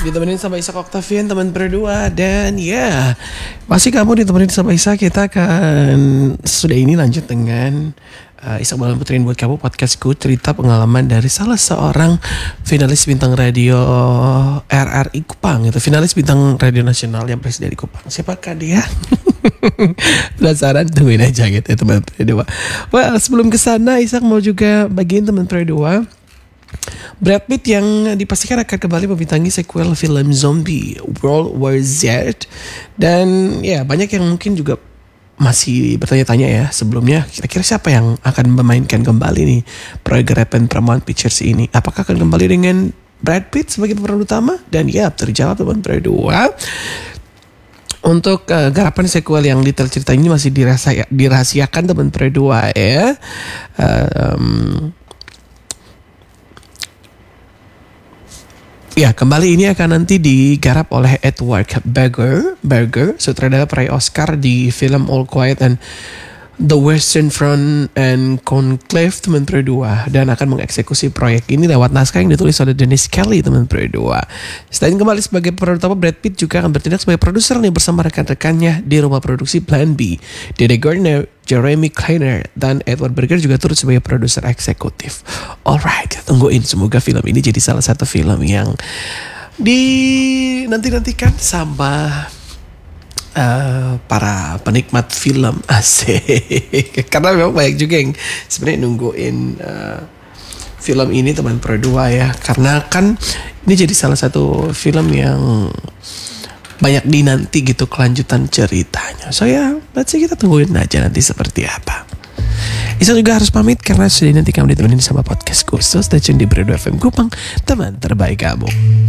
Ditemenin sama Isak Octavian, teman berdua. Dan ya, masih kamu ditemenin sama Isak. Kita akan sudah ini lanjut dengan Isak bakal puterin buat kamu podcastku, cerita pengalaman dari salah seorang finalis bintang radio RRI Kupang, itu finalis bintang radio nasional yang presiden di Kupang. Siapakah dia? Penasaran? Tungguin aja gitu ya teman berdua. Well, sebelum kesana Isak mau juga bagiin teman berdua Brad Pitt yang dipastikan akan kembali membintangi sequel film zombie World War Z. Dan ya banyak yang mungkin juga masih bertanya-tanya ya sebelumnya, kira-kira siapa yang akan memainkan kembali nih proyek garapan Paramount Pictures ini. Apakah akan kembali dengan Brad Pitt sebagai pemeran utama? Dan ya terjawab teman berdua. Untuk garapan sequel yang detail cerita ini masih dirahasiakan teman berdua ya. Ya, kembali ini akan nanti digarap oleh Edward Berger, sutradara peraih Oscar di film All Quiet and The Western Front and Conclave teman berdua, dan akan mengeksekusi proyek ini lewat naskah yang ditulis oleh Dennis Kelly teman berdua. Selain kembali sebagai pemeran utama, Brad Pitt juga akan bertindak sebagai produser nih bersama rekan-rekannya di rumah produksi Plan B. Dede Gardner, Jeremy Kleiner, dan Edward Berger juga turut sebagai produser eksekutif. Alright, tungguin, semoga film ini jadi salah satu film yang dinanti-nantikan sama para penikmat film, asik. Karena memang banyak juga yang sebenarnya nungguin film ini teman berdua ya, karena kan ini jadi salah satu film yang banyak dinanti gitu kelanjutan ceritanya. So ya, let's see, kita tungguin aja nanti seperti apa. Isa juga harus pamit karena sudah nanti kamu ditemenin sama podcast khusus. Stay tune di Berdua FM Kupang, teman terbaik kamu.